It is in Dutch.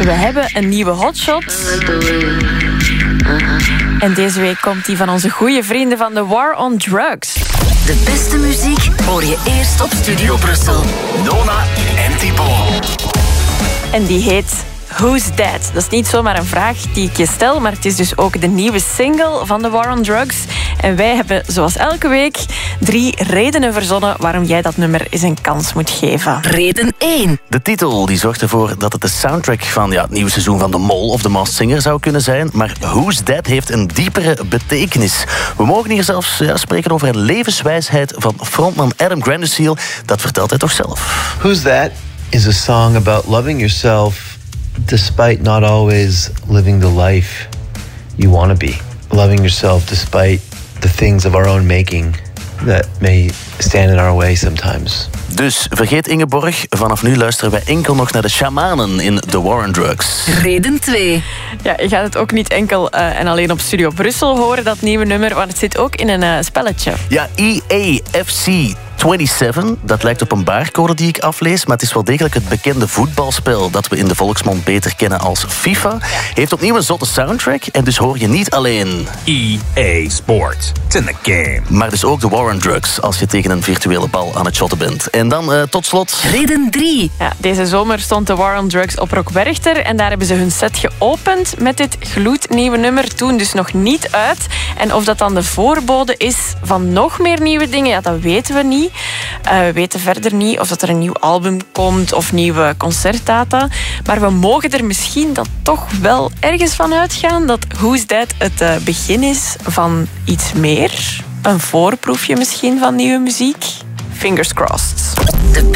We hebben een nieuwe hotshot. En deze week komt die van onze goede vrienden van The War on Drugs. De beste muziek hoor je eerst op Studio Brussel. Nona en Thibaut. En die heet Who's That? Dat is niet zomaar een vraag die ik je stel, maar het is dus ook de nieuwe single van The War on Drugs. En wij hebben, zoals elke week, 3 redenen verzonnen waarom jij dat nummer eens een kans moet geven. Reden 1. De titel die zorgt ervoor dat het de soundtrack van het nieuwe seizoen van The Mol of The Masked Singer zou kunnen zijn. Maar Who's That heeft een diepere betekenis. We mogen hier zelfs spreken over een levenswijsheid van frontman Adam Granduciel. Dat vertelt hij toch zelf. Who's That is a song about loving yourself despite not always living the life you want to be. Loving yourself despite the things of our own making that may stand in our way sometimes. Dus vergeet Ingeborg, vanaf nu luisteren wij enkel nog naar de shamanen in The War on Drugs. Reden 2. Ja, je gaat het ook niet enkel en alleen op Studio Brussel horen, dat nieuwe nummer, want het zit ook in een spelletje. Ja, EAFC 27, dat lijkt op een baarcode die ik aflees, maar het is wel degelijk het bekende voetbalspel dat we in de volksmond beter kennen als FIFA. Heeft opnieuw een zotte soundtrack en dus hoor je niet alleen EA Sports. It's in the game. maar dus ook The War on Drugs als je tegen een virtuele bal aan het shotten bent. En dan tot slot... Reden 3. Ja, deze zomer stond The War on Drugs op Rock Werchter en daar hebben ze hun set geopend met dit gloednieuwe nummer, toen dus nog niet uit. En of dat dan de voorbode is van nog meer nieuwe dingen, ja, dat weten we niet. We weten verder niet of dat er een nieuw album komt of nieuwe concertdata. Maar we mogen er misschien dan toch wel ergens van uitgaan dat Who's That het begin is van iets meer. Een voorproefje misschien van nieuwe muziek. Fingers crossed.